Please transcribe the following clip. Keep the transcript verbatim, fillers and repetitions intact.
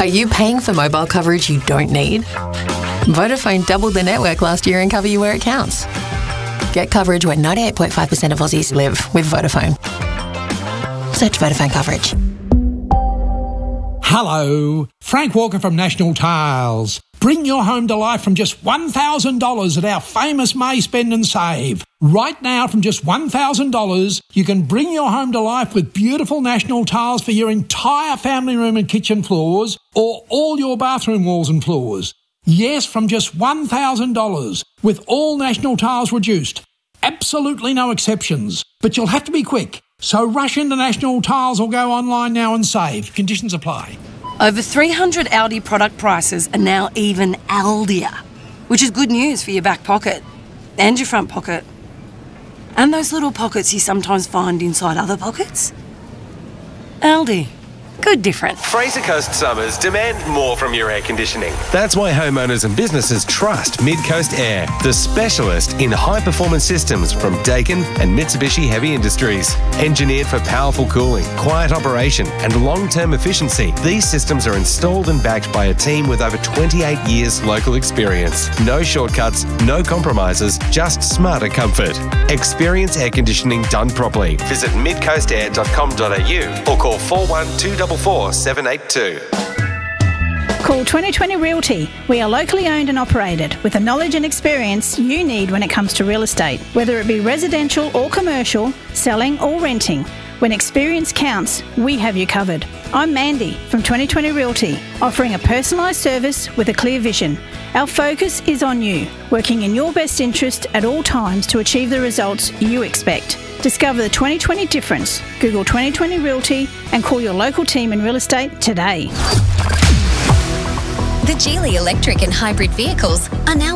Are you paying for mobile coverage you don't need? Vodafone doubled the network last year and cover you where it counts. Get coverage where ninety-eight point five percent of Aussies live with Vodafone. Search Vodafone coverage. Hello, Frank Walker from National Tiles. Bring your home to life from just one thousand dollars at our famous May Spend and Save. Right now, from just one thousand dollars, you can bring your home to life with beautiful National Tiles for your entire family room and kitchen floors, or all your bathroom walls and floors. Yes, from just one thousand dollars, with all National Tiles reduced. Absolutely no exceptions. But you'll have to be quick. So rush into National Tiles or go online now and save. Conditions apply. Over three hundred Aldi product prices are now even Aldier, which is good news for your back pocket and your front pocket. And those little pockets you sometimes find inside other pockets. Aldi. Good different. Fraser Coast summers demand more from your air conditioning. That's why homeowners and businesses trust Mid-Coast Air, the specialist in high-performance systems from Daikin and Mitsubishi Heavy Industries. Engineered for powerful cooling, quiet operation and long-term efficiency, these systems are installed and backed by a team with over twenty-eight years local experience. No shortcuts, no compromises, just smarter comfort. Experience air conditioning done properly. Visit mid coast air dot com dot a u or call four one two four four seven eight two. Call twenty twenty Realty. We are locally owned and operated with the knowledge and experience you need when it comes to real estate, whether it be residential or commercial, selling or renting. When experience counts, we have you covered. I'm Mandy from twenty twenty Realty, offering a personalised service with a clear vision. Our focus is on you, working in your best interest at all times to achieve the results you expect. Discover the twenty twenty difference. Google twenty twenty Realty and call your local team in real estate today. The Geely electric and hybrid vehicles are now